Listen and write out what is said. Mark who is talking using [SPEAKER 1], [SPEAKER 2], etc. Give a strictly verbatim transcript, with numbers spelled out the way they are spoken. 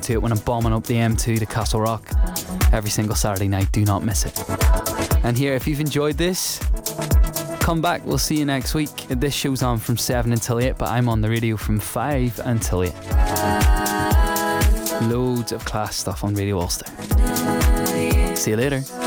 [SPEAKER 1] to it when I'm bombing up the M two to Castle Rock every single Saturday night. Do not miss it. And here, if you've enjoyed this, come back. We'll see you next week. This show's on from seven until eight, but I'm on the radio from five until eight. Loads of class stuff on Radio Ulster. See you later.